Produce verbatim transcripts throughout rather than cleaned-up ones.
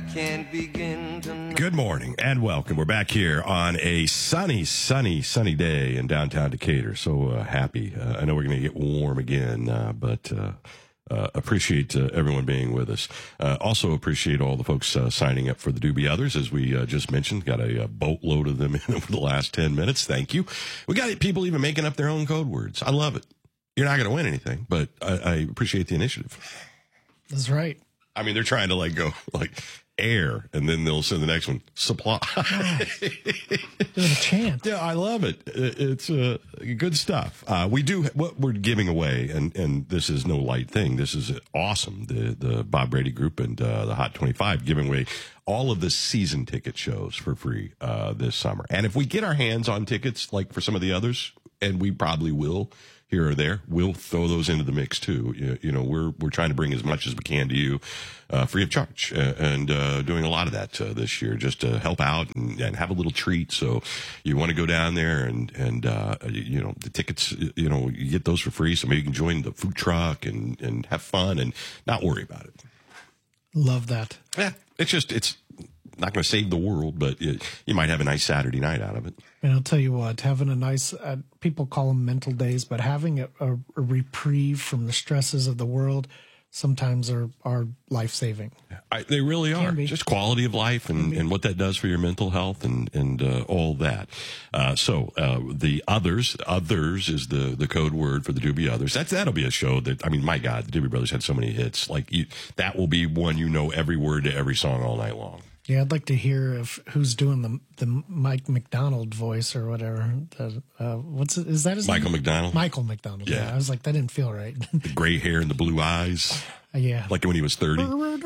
can't begin to know. Good morning and welcome. We're back here on a sunny, sunny, sunny day in downtown Decatur. So uh, happy. Uh, I know we're going to get warm again, uh, but uh, uh, appreciate uh, everyone being with us. Uh, also appreciate all the folks uh, signing up for the Doobie Others, as we uh, just mentioned. Got a, a boatload of them in over the last ten minutes. Thank you. We got people even making up their own code words. I love it. You're not going to win anything, but I, I appreciate the initiative. That's right. I mean, they're trying to like go like air, and then they'll send the next one supply. Oh, doing a chant. Yeah, I love it. It's uh, good stuff. Uh, we do what we're giving away, and, and this is no light thing. This is awesome. The the Bob Brady Group and uh, the Hot twenty-five giving away all of the season ticket shows for free uh, this summer. And if we get our hands on tickets, like for some of the others, and we probably will here or there, we'll throw those into the mix too. You, you know, we're we're trying to bring as much as we can to you, uh, free of charge, uh, and uh, doing a lot of that uh, this year, just to help out and, and have a little treat. So, you want to go down there and and uh, you, you know the tickets, you know, you get those for free. So maybe you can join the food truck and and have fun and not worry about it. Love that. Yeah, it's just it's not going to save the world, but you, you might have a nice Saturday night out of it. And I'll tell you what, having a nice, uh, people call them mental days, but having a, a, a reprieve from the stresses of the world sometimes are, are life-saving. I, they really are. Be. Just quality of life and, and what that does for your mental health and, and uh, all that. Uh, so uh, the others, others is the, the code word for the Doobie Others. That's, that'll be a show that, I mean, my God, the Doobie Brothers had so many hits. Like you, that will be one you know every word to every song all night long. Yeah, I'd like to hear if who's doing the the Mike McDonald voice or whatever. The, uh, what's it, is that his Michael name? McDonald? Michael McDonald. Yeah. yeah, I was like, that didn't feel right. The gray hair and the blue eyes. Yeah, like when he was thirty.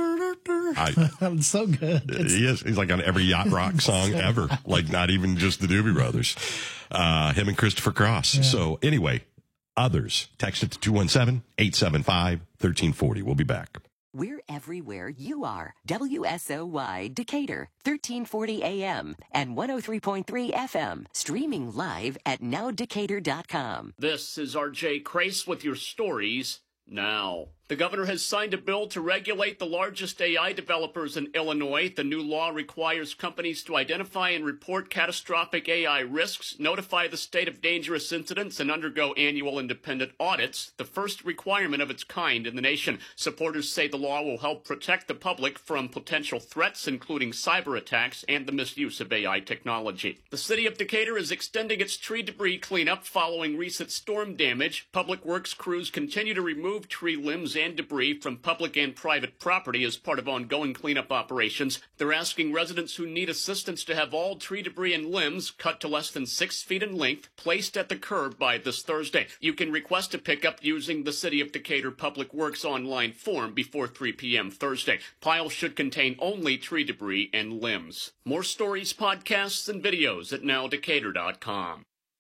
I, it's so good. It's, he is. He's like on every yacht rock song so ever. Like not even just the Doobie Brothers. Uh, him and Christopher Cross. Yeah. So anyway, others. Text it to two one seven, eight seven five, one three four zero. We'll be back. We're everywhere you are. W S O Y Decatur, thirteen forty A M and one oh three point three F M. Streaming live at now decatur dot com. This is R J Crace with your stories now. The governor has signed a bill to regulate the largest A I developers in Illinois. The new law requires companies to identify and report catastrophic A I risks, notify the state of dangerous incidents, and undergo annual independent audits, the first requirement of its kind in the nation. Supporters say the law will help protect the public from potential threats, including cyber attacks and the misuse of A I technology. The city of Decatur is extending its tree debris cleanup following recent storm damage. Public Works crews continue to remove tree limbs and debris from public and private property as part of ongoing cleanup operations. They're asking residents who need assistance to have all tree debris and limbs cut to less than six feet in length placed at the curb by this Thursday. You can request a pickup using the City of Decatur Public Works online form before three p m Thursday. Piles should contain only tree debris and limbs. More stories, podcasts, and videos at now decatur dot com.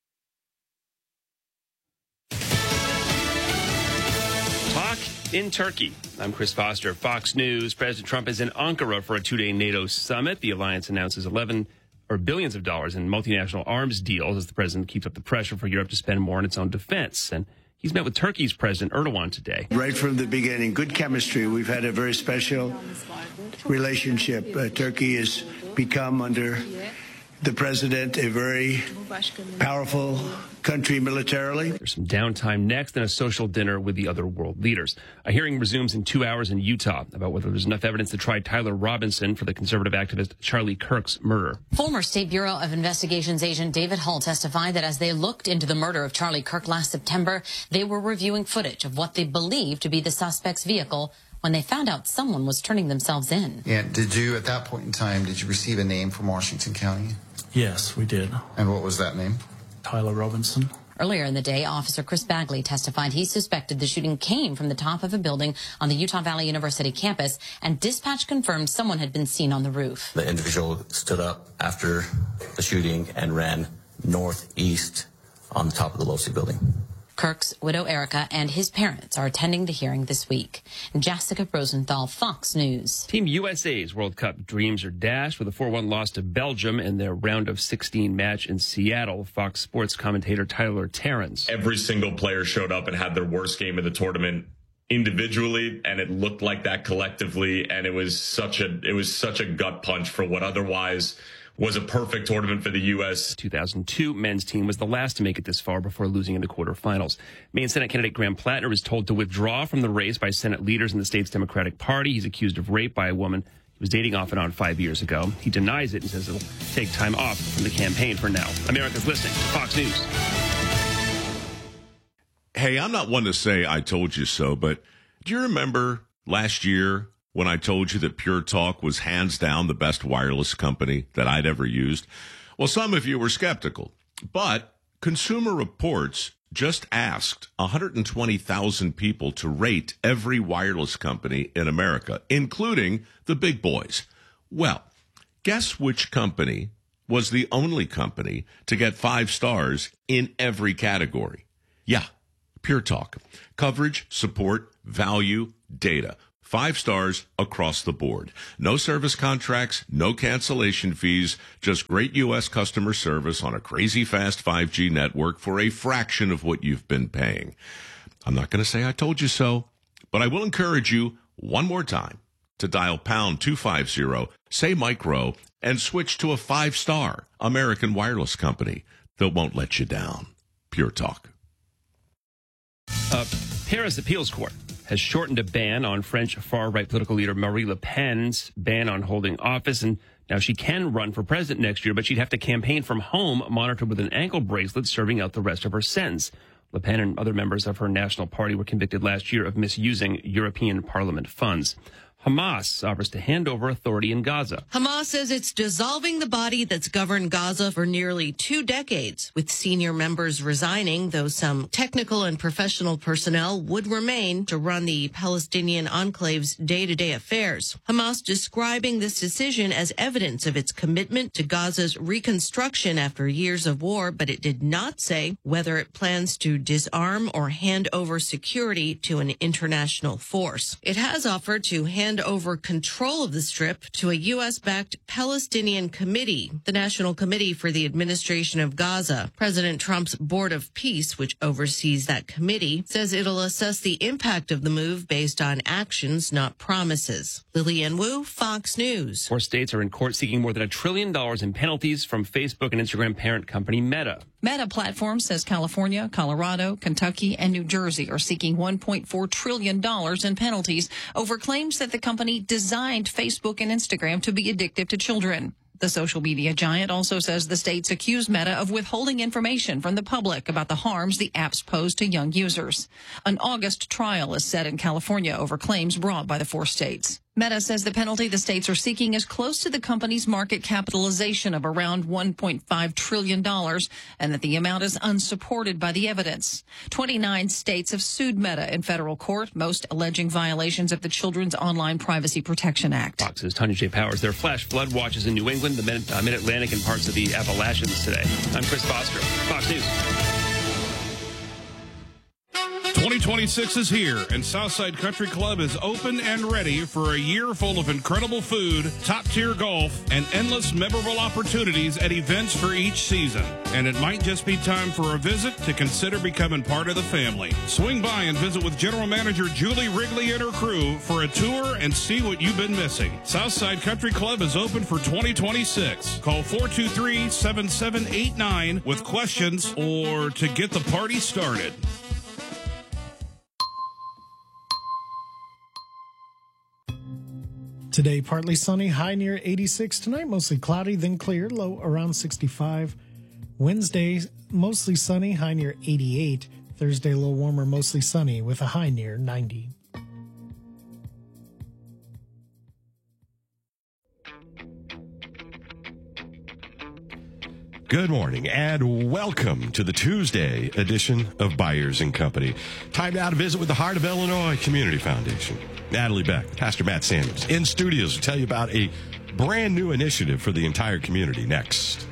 Talk in Turkey. I'm Chris Foster, Fox News. President Trump is in Ankara for a two-day NATO summit. The alliance announces eleven or billions of dollars in multinational arms deals as the president keeps up the pressure for Europe to spend more on its own defense. And he's met with Turkey's President Erdogan today. Right from the beginning, good chemistry. We've had a very special relationship. Uh, Turkey has become, under the president, a very powerful country militarily. There's some downtime next and a social dinner with the other world leaders. A hearing resumes in two hours in Utah about whether there's enough evidence to try Tyler Robinson for the conservative activist Charlie Kirk's murder. Former State Bureau of Investigations agent David Hull testified that as they looked into the murder of Charlie Kirk last September, they were reviewing footage of what they believed to be the suspect's vehicle when they found out someone was turning themselves in. Yeah, did you, at that point in time, did you receive a name from Washington County? Yes, we did. And what was that name? Tyler Robinson. Earlier in the day, Officer Chris Bagley testified he suspected the shooting came from the top of a building on the Utah Valley University campus, and dispatch confirmed someone had been seen on the roof. The individual stood up after the shooting and ran northeast on the top of the Losi building. Kirk's widow Erica and his parents are attending the hearing this week. Jessica Rosenthal, Fox News. Team U S A's World Cup dreams are dashed with a four one loss to Belgium in their round of sixteen match in Seattle. Fox Sports commentator Tyler Terrence. Every single player showed up and had their worst game of the tournament individually, and it looked like that collectively, and it was such a it was such a gut punch for what otherwise was a perfect tournament for the U S two thousand two men's team was the last to make it this far before losing in the quarterfinals. Maine Senate candidate Graham Plattner is told to withdraw from the race by Senate leaders in the state's Democratic Party. He's accused of rape by a woman he was dating off and on five years ago. He denies it and says it'll take time off from the campaign for now. America's listening to Fox News. Hey, I'm not one to say I told you so, but do you remember last year when I told you that Pure Talk was hands down the best wireless company that I'd ever used? Well, some of you were skeptical, but Consumer Reports just asked one hundred twenty thousand people to rate every wireless company in America, including the big boys. Well, guess which company was the only company to get five stars in every category? Yeah, Pure Talk. Coverage, support, value, data. Five stars across the board. No service contracts, no cancellation fees, just great U S customer service on a crazy fast five G network for a fraction of what you've been paying. I'm not going to say I told you so, but I will encourage you one more time to dial pound two fifty, say micro, and switch to a five-star American wireless company that won't let you down. Pure Talk. Uh, Paris Appeals Court has shortened a ban on French far-right political leader Marine Le Pen's ban on holding office, and now she can run for president next year, but she'd have to campaign from home, monitored with an ankle bracelet, serving out the rest of her sentence. Le Pen and other members of her national party were convicted last year of misusing European Parliament funds. Hamas offers to hand over authority in Gaza. Hamas says it's dissolving the body that's governed Gaza for nearly two decades, with senior members resigning, though some technical and professional personnel would remain to run the Palestinian enclave's day-to-day affairs. Hamas describing this decision as evidence of its commitment to Gaza's reconstruction after years of war, but it did not say whether it plans to disarm or hand over security to an international force. It has offered to hand over control of the Strip to a U S-backed Palestinian committee, the National Committee for the Administration of Gaza. President Trump's Board of Peace, which oversees that committee, says it'll assess the impact of the move based on actions, not promises. Lillian Wu, Fox News. Four states are in court seeking more than a trillion dollars in penalties from Facebook and Instagram parent company Meta. Meta Platforms says California, Colorado, Kentucky, and New Jersey are seeking one point four trillion dollars in penalties over claims that the company designed Facebook and Instagram to be addictive to children. The social media giant also says the states accuse Meta of withholding information from the public about the harms the apps pose to young users. An August trial is set in California over claims brought by the four states. Meta says the penalty the states are seeking is close to the company's market capitalization of around one point five trillion dollars, and that the amount is unsupported by the evidence. twenty-nine states have sued Meta in federal court, most alleging violations of the Children's Online Privacy Protection Act. Fox's Tanya J. Powers. There are flash flood watches in New England, the Mid- uh, Mid-Atlantic, and parts of the Appalachians today. I'm Chris Foster, Fox News. twenty twenty-six is here, and Southside Country Club is open and ready for a year full of incredible food, top-tier golf, and endless memorable opportunities at events for each season. And it might just be time for a visit to consider becoming part of the family. Swing by and visit with General Manager Julie Wrigley and her crew for a tour and see what you've been missing. Southside Country Club is open for twenty twenty-six. Call four two three, seven seven eight nine with questions or to get the party started. Today, partly sunny, high near eighty-six. Tonight, mostly cloudy, then clear, low around sixty-five. Wednesday, mostly sunny, high near eighty-eight. Thursday, a little warmer, mostly sunny, with a high near ninety. Good morning and welcome to the Tuesday edition of Byers and Company. Time now to visit with the Heart of Illinois Community Foundation. Natalie Beck, Pastor Matt Samuels in studios to tell you about a brand new initiative for the entire community next.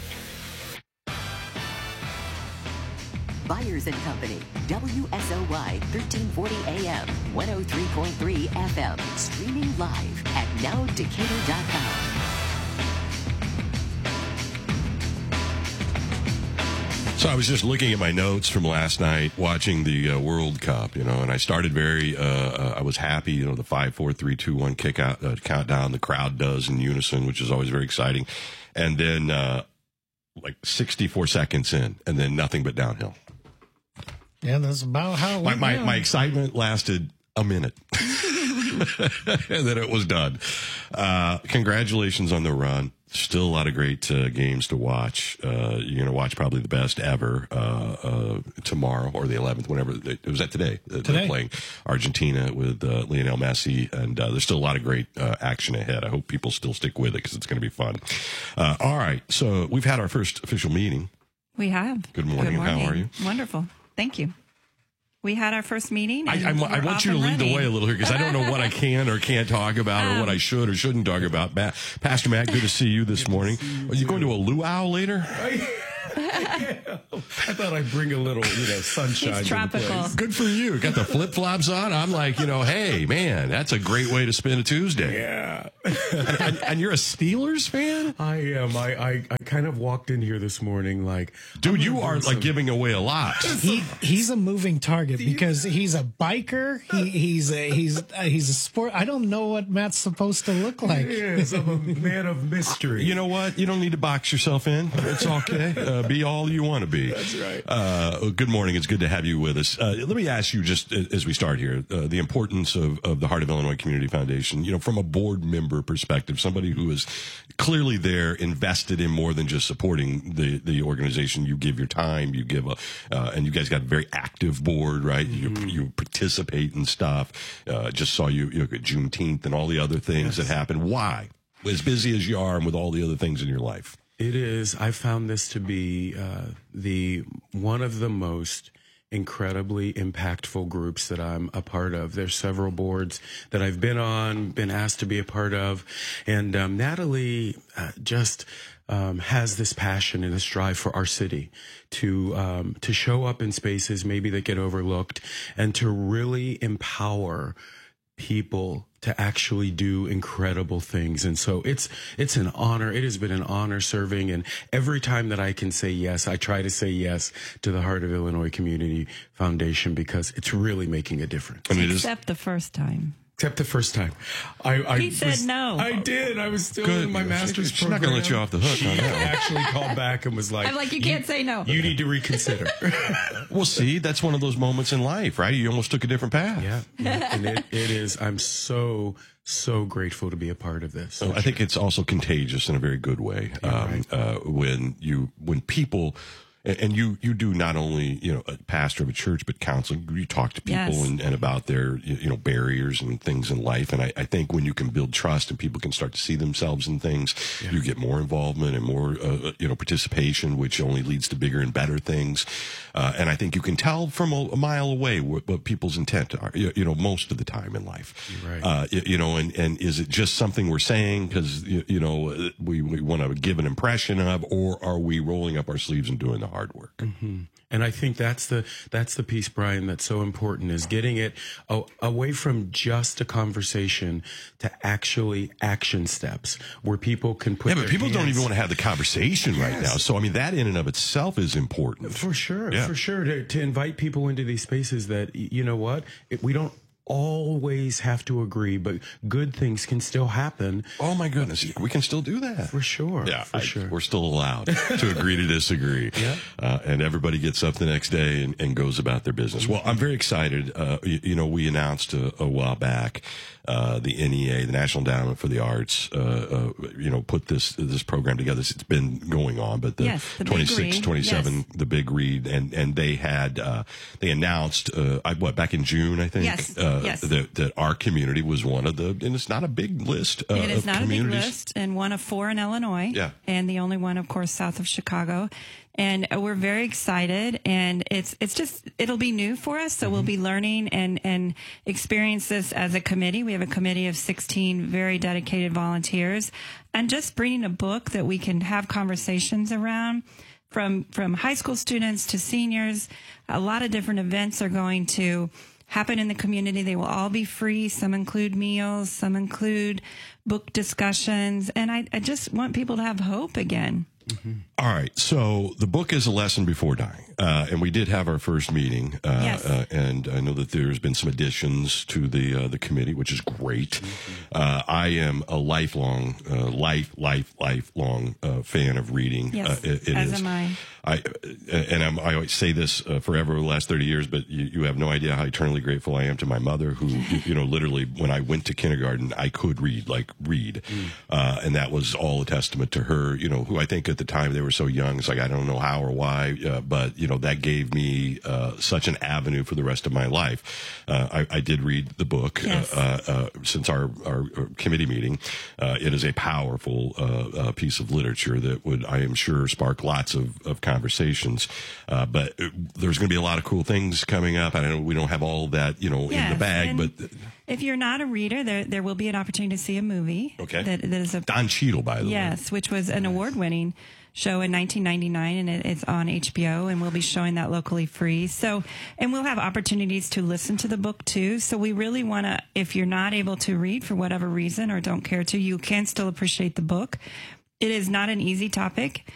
Byers and Company, W S O Y thirteen forty A M, one oh three point three F M, streaming live at now decatur dot com. So I was just looking at my notes from last night, watching the uh, World Cup, you know, and I started very, uh, uh, I was happy, you know, the five, four, three, two, one kick out, uh, countdown, the crowd does in unison, which is always very exciting. And then, uh, like sixty-four seconds in, and then nothing but downhill. Yeah, that's about how it my, went my, down. my excitement lasted a minute. And then it was done. Uh, congratulations on the run. Still a lot of great uh, games to watch. Uh, you're going to watch probably the best ever uh, uh, tomorrow or the eleventh, whenever. They, it was that today. They're Today. playing Argentina with uh, Lionel Messi, and uh, there's still a lot of great uh, action ahead. I hope people still stick with it because it's going to be fun. Uh, all right, so we've had our first official meeting. We have. Good morning. Good morning. How are you? Wonderful. Thank you. We had our first meeting. I, and I, I we're want off you to and lead the running. way a little here because I don't know what I can or can't talk about or what I should or shouldn't talk about. Matt, Pastor Matt, good to see you this morning. Are you going to a luau later? I thought I'd bring a little, you know, sunshine. It's to the tropical. place. Good for you. Got the flip flops on. I'm like, you know, hey, man, that's a great way to spend a Tuesday. Yeah. and, and you're a Steelers fan? I am. I, I, I kind of walked in here this morning like, dude, you are like giving away a lot. He he's a moving target because he's a biker. He he's a he's uh, he's a sport. I don't know what Matt's supposed to look like. Yes, I'm a man of mystery. You know what? You don't need to box yourself in. It's okay. Uh, be all you want to be. That's right. Uh, good morning. It's good to have you with us. Uh, let me ask you just as we start here, uh, the importance of, of the Heart of Illinois Community Foundation, you know, from a board member perspective, somebody who is clearly there invested in more than just supporting the, the organization. You give your time, you give a, uh, and you guys got a very active board, right? Mm-hmm. You, you participate in stuff. Uh, just saw you, you know, at Juneteenth and all the other things Yes. that happened. Why? As busy as you are and with all the other things in your life. It is. I found this to be uh, the one of the most incredibly impactful groups that I'm a part of. There's several boards that I've been on, been asked to be a part of, and um, Natalie uh, just um, has this passion and this drive for our city to um, to show up in spaces maybe that get overlooked and to really empower people to actually do incredible things. And so it's it's an honor. It has been an honor serving. And every time that I can say yes, I try to say yes to the Heart of Illinois Community Foundation because it's really making a difference. And it is Except the first time. Except the first time. I, I He said was- no. I did. I was still Good. in my master's She's program. not gonna let you off the hook She on that one. actually called back and was like, I'm like, you can't say no. You need to reconsider. Well, see, that's one of those moments in life, right? You almost took a different path. Yeah. yeah. And it, it is. I'm so, so grateful to be a part of this. So I think it's also contagious in a very good way. Um, uh, when you, when people, and and you, you do not only, you know, a pastor of a church, but counseling, you talk to people Yes. and, and about their, you know, barriers and things in life. And I, I think when you can build trust and people can start to see themselves in things, Yeah. you get more involvement and more, uh, you know, participation, which only leads to bigger and better things. Uh, and I think you can tell from a, a mile away what, what people's intent are, you, you know, most of the time in life. You're right. Uh, you, you know, and, and is it just something we're saying because, you, you know, we, we want to give an impression of, or are we rolling up our sleeves and doing the hard work? Mm-hmm. And I think that's the that's the piece, Brian, that's so important is getting it a, away from just a conversation to actually action steps where people can put. Yeah, but their people don't hands- even want to have the conversation right Yes. now. So, I mean, that in and of itself is important. For sure, Yeah. for sure, to, to invite people into these spaces that y- you know what it, we don't always have to agree, but good things can still happen. Oh my goodness, we can still do that for sure. Yeah, for I- sure. we're still allowed to agree to disagree. Yeah. Uh, and everybody gets up the next day and, and goes about their business. Well, I'm very excited. Uh, you, you know, we announced a, a while back, uh, the N E A, the National Endowment for the Arts, uh, uh, you know, put this, this program together. It's been going on, but the, Yes, the Big twenty-six, Read. twenty-seven, Yes. the big read. And, and they had, uh, they announced, uh, I, what, back in June, I think, Yes, uh, yes. that, that our community was one of the, and it's not a big list uh, It is of not a big communities. list, and one of four in Illinois. Yeah. And the only one, of course, south of Chicago. And we're very excited, and it's it's just it'll be new for us, so we'll be learning and and experience this as a committee. We have a committee of sixteen very dedicated volunteers, and just bringing a book that we can have conversations around. From from high school students to seniors, a lot of different events are going to happen in the community. They will all be free. Some include meals, some include book discussions. And I, I just want people to have hope again. Mm-hmm. All right. So the book is A Lesson Before Dying. Uh, and we did have our first meeting. Uh, yes. uh, and I know that there's been some additions to the uh, the committee, which is great. Mm-hmm. Uh, I am a lifelong, uh, life, life, lifelong uh, fan of reading. Yes, uh, it, it as is. am I. I and I'm, I always say this uh, forever over the last thirty years, but you, you have no idea how eternally grateful I am to my mother, who, you know, literally when I went to kindergarten, I could read, like read. Mm. Uh, and that was all a testament to her, you know, who I think at the time they were so young. It's like, I don't know how or why, uh, but, you know, that gave me uh, such an avenue for the rest of my life. Uh, I, I did read the book yes. uh, uh, since our, our, our committee meeting. Uh, it is a powerful uh, uh, piece of literature that would, I am sure, spark lots of, of conversations. Uh, but it, there's going to be a lot of cool things coming up. I don't know, we don't have all that, you know, yes, in the bag, and but if you're not a reader, there there will be an opportunity to see a movie. Okay. That, that is a Don Cheadle, by the yes, way. Yes, which was an award-winning show in nineteen ninety-nine, and it, it's on H B O, and we'll be showing that locally free. So, and we'll have opportunities to listen to the book too. So we really want to, if you're not able to read for whatever reason or don't care to, you can still appreciate the book. It is not an easy topic.